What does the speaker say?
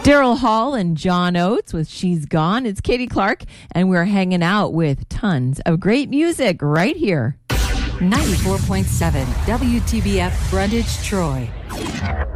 Daryl Hall and John Oates with She's Gone. It's Katie Clark, and we're hanging out with tons of great music right here. 94.7 WTBF Brundage, Troy.